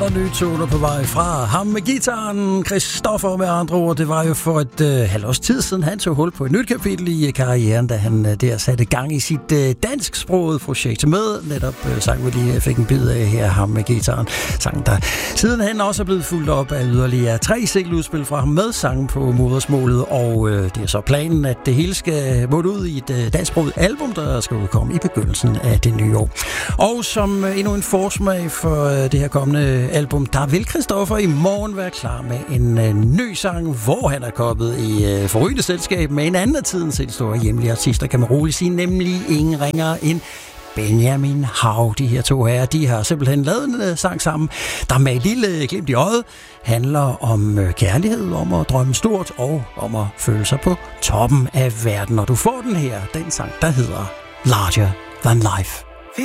Og nye toner på vej fra ham med gitaren, Christoffer med andre ord. Det var jo for et halvt års tid siden, han tog hul på et nyt kapitel i karrieren, da han der satte gang i sit dansksprogede projekt med netop sang, vi lige fik en bid af her, ham med gitaren. Sangen, der sidenhen også er blevet fulgt op af yderligere 3 singeludspil fra ham med sangen på modersmålet, og det er så planen, at det hele skal måtte ud i et dansksproget album, der skal udkomme i begyndelsen af det nye år. Og som endnu en forsmag for det her kommende album, der vil Christoffer i morgen være klar med en ny sang, hvor han er kommet i forrygende selskab med en anden af tidens helt store hjemlige artister, kan man roligt sige, nemlig ingen ringer end Benjamin Hav. De her to herrer, de har simpelthen lavet en sang sammen, der med et lille glimt i øjet handler om kærlighed, om at drømme stort og om at føle sig på toppen af verden. Og du får den her, den sang, der hedder Larger Than Life.